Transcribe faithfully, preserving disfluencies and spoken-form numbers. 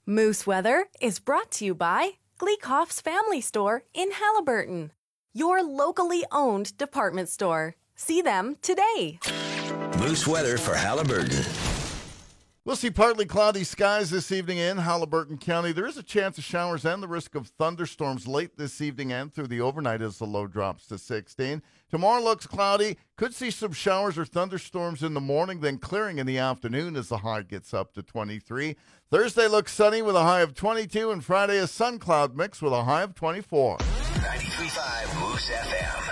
Moose Weather is brought to you by Gleekhoff's Family Store in Haliburton, your locally owned department store. See them today. Moose Weather for Haliburton. We'll see partly cloudy skies this evening in Haliburton County. There is a chance of showers and the risk of thunderstorms late this evening and through the overnight as the low drops to sixteen. Tomorrow looks cloudy. Could see some showers or thunderstorms in the morning, then clearing in the afternoon as the high gets up to twenty-three. Thursday looks sunny with a high of twenty-two, and Friday a sun cloud mix with a high of twenty-four. ninety-three point five Moose F M.